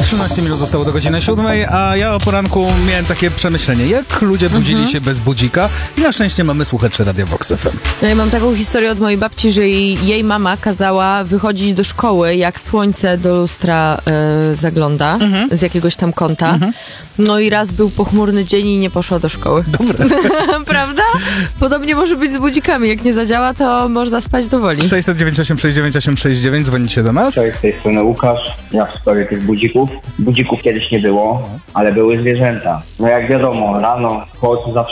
13 minut zostało do godziny 7, a ja o poranku miałem takie przemyślenie, jak ludzie budzili się bez budzika i na szczęście mamy słuchaczy Radia Vox FM. Ja mam taką historię od mojej babci, że jej mama kazała wychodzić do szkoły, jak słońce do lustra zagląda z jakiegoś tam kąta. No i raz był pochmurny dzień i nie poszła do szkoły. Dobra. Prawda? Podobnie może być z budzikami. Jak nie zadziała, to można spać do woli. 698 69 869, dzwonicie do nas. Cześć, z tej strony Łukasz. Ja w sprawie tych budzików. Budzików kiedyś nie było, ale były zwierzęta. No jak wiadomo, rano w Polsce zawsze